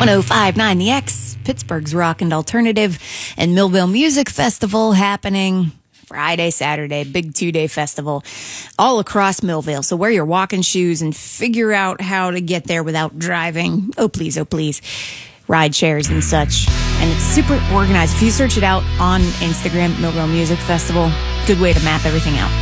105.9 The X, Pittsburgh's Rock and Alternative, and Millville Music Festival happening Friday, Saturday, big 2-day festival all across Millville. So wear your walking shoes and figure out how to get there without driving. Oh, please, ride shares and such. And it's super organized. If you search it out on Instagram, Millville Music Festival, good way to map everything out.